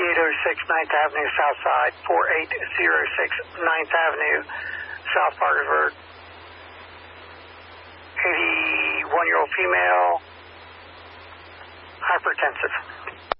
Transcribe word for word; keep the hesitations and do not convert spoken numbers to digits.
eighty-eight oh six ninth Avenue South Side, forty-eight oh six ninth Avenue, South Parkersburg. eighty-one-year-old female, hypertensive.